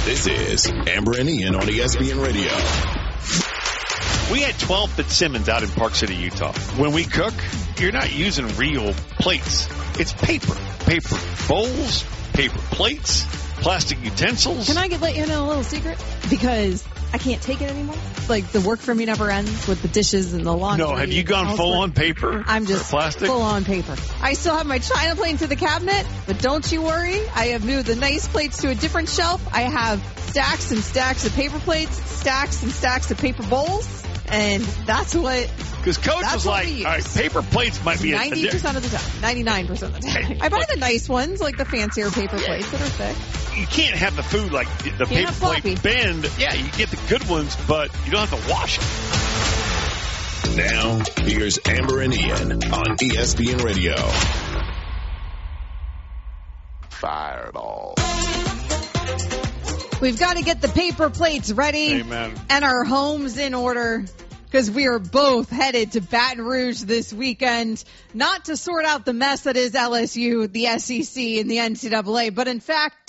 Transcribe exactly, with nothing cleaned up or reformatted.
This is Amber and Ian on E S P N Radio. We had twelve Fitzsimmons out in Park City, Utah. When we cook, you're not using real plates. It's paper. Paper bowls, paper plates, plastic utensils. Can I get, let you know a little secret? Because I can't take it anymore. Like, the work for me never ends with the dishes and the laundry. No, have you gone full on paper? I'm just plastic? full on paper. I still have my china plates in the cabinet, but don't you worry. I have moved the nice plates to a different shelf. I have stacks and stacks of paper plates, stacks and stacks of paper bowls, and that's what... Because Coach was like, all right, paper plates might be ninety percent of the time. ninety-nine percent of the time. I buy the nice ones, like the fancier paper plates that are thick. You can't have the food like the Can't paper have plate floppy. bend. Yeah, you get the good ones, but you don't have to wash them. Now, here's Amber and Ian on E S P N Radio. Fireball. We've got to get the paper plates ready. Amen. And our homes in order, because we are both headed to Baton Rouge this weekend, not to sort out the mess that is L S U, the S E C, and the N C double A, but in fact